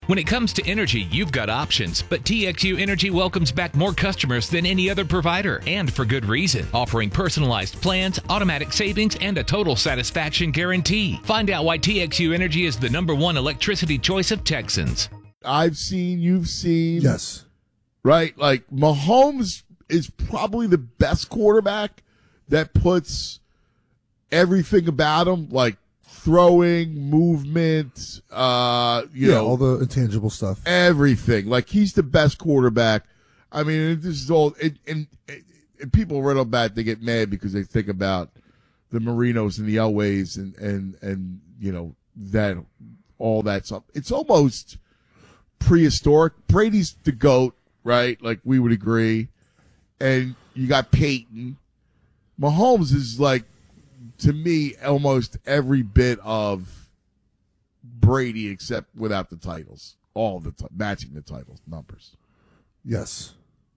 When it comes to energy, you've got options, but TXU Energy welcomes back more customers than any other provider, and for good reason, offering personalized plans, automatic savings, and a total satisfaction guarantee. Find out why TXU Energy is the #1 electricity choice of Texans. I've seen, you've seen. Yes. Right? Like, Mahomes is probably the best quarterback that puts everything about him, like throwing, movement, you know, all the intangible stuff. Everything. Like, he's the best quarterback. I mean, this is all, and people right off bat, they get mad because they think about the Marinos and the Elways and, you know, that, all that stuff. It's almost prehistoric. Brady's the GOAT, right? Like, we would agree. And you got Peyton. Mahomes is like, to me, almost every bit of Brady except without the titles. All the matching the titles numbers. Yes.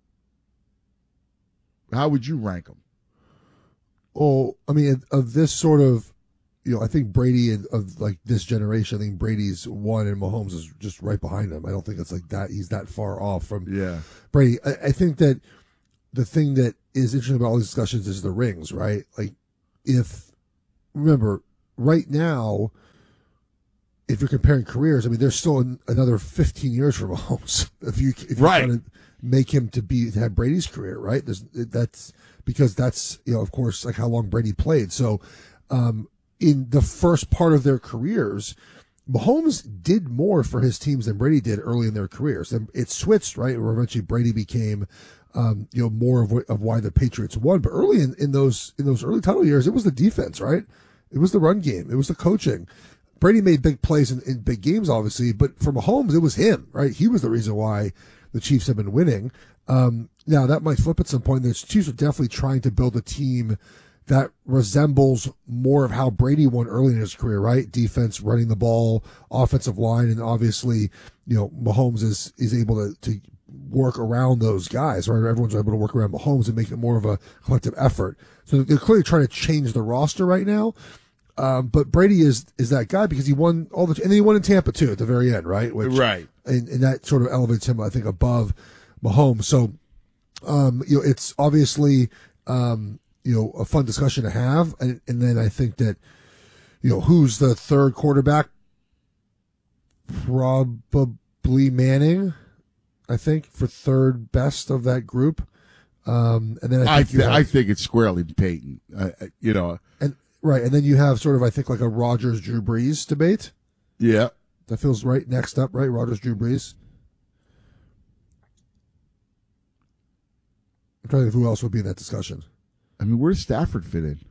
How would you rank them? Oh, I mean, of this sort of, you know, I think Brady of like this generation, I think Brady's one and Mahomes is just right behind him. I don't think it's like that. He's that far off from Brady. I think that the thing that is interesting about all these discussions is the rings, right? Like, remember, right now, if you're comparing careers, I mean, there's still another 15 years for Mahomes. If you're trying to make him to have Brady's career, right? That's because that's, you know, of course, like how long Brady played. So, in the first part of their careers, Mahomes did more for his teams than Brady did early in their careers. And it switched, right? Where eventually Brady became, you know, more of why the Patriots won. But early in those early title years, it was the defense, right? It was the run game. It was the coaching. Brady made big plays in big games, obviously, but for Mahomes, it was him, right? He was the reason why the Chiefs have been winning. Now that might flip at some point. The Chiefs are definitely trying to build a team that resembles more of how Brady won early in his career, right? Defense, running the ball, offensive line, and obviously, you know, Mahomes is able to work around those guys, right? Everyone's able to work around Mahomes and make it more of a collective effort. So they're clearly trying to change the roster right now. But Brady is that guy because he won and then he won in Tampa too at the very end, right? Right. And that sort of elevates him, I think, above Mahomes. So, you know, it's obviously, you know, a fun discussion to have. And then I think that, you know, who's the third quarterback? Probably Manning, I think, for third best of that group. And then I think it's squarely Peyton, you know. Right, and then you have sort of, I think, like a Rodgers, Drew Brees debate. Yeah. That feels right next up, right? Rodgers, Drew Brees. I'm trying to think of who else would be in that discussion. I mean, where does Stafford fit in?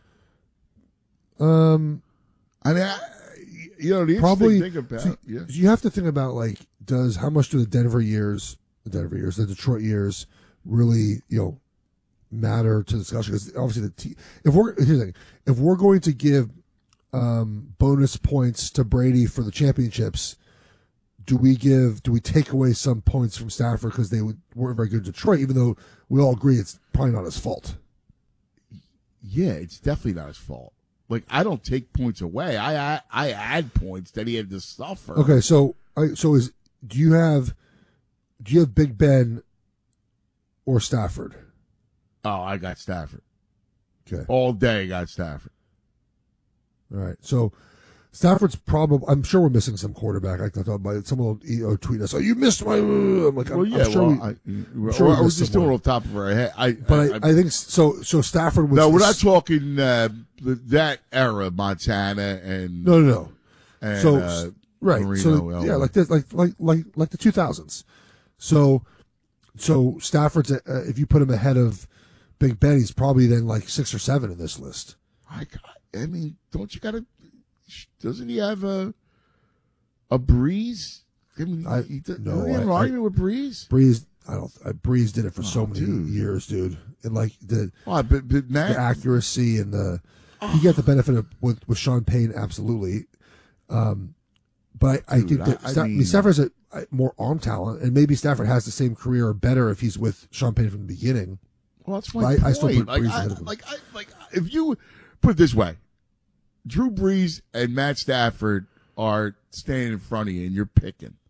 I mean, you know, the probably thing about, you have to think about, like, how much do the the Detroit years really, you know, matter to the discussion? Because obviously here's the thing, if we're going to give bonus points to Brady for the championships, do we take away some points from Stafford because they weren't very good in Detroit, even though we all agree it's probably not his fault? Yeah, it's definitely not his fault. Like, I don't take points away. I add points that he had to suffer. Okay, do you have Big Ben or Stafford? Oh, I got Stafford. Okay. All day I got Stafford. All right. So Stafford's probably, I'm sure we're missing some quarterback. I thought about someone will tweet us, "Oh, you missed my," I'm like, well, I'm sure I was just doing it on top of our head. I think so. So Stafford was. No, we're not talking that era, Montana and no. And, so right. Marino, so yeah, like this, like the 2000s. So Stafford's if you put him ahead of Big Ben, he's probably then like 6 or 7 in this list. I mean, doesn't he have a Breeze? I mean, no, he have an argument with Breeze? Breeze did it for so many years, dude. And like the accuracy and you get the benefit of with Sean Payton, absolutely. But I think that Stafford has more arm talent, and maybe Stafford has the same career or better if he's with Sean Payton from the beginning. Well, that's my point. I still put Breeze ahead of him. If you put it this way, Drew Brees and Matt Stafford are standing in front of you, and you're picking.